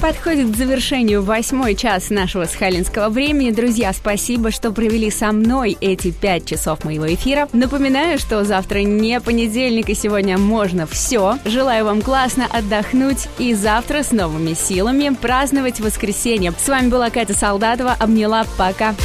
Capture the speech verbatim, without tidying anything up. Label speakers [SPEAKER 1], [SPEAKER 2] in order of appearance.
[SPEAKER 1] подходит к завершению восьмой час нашего сахалинского времени. Друзья, спасибо, что провели со мной эти пять часов моего эфира. Напоминаю, что завтра не понедельник, и сегодня можно все. Желаю вам классно отдохнуть и завтра с новыми силами праздновать воскресенье. С вами была Катя Солдатова. Обняла. Пока.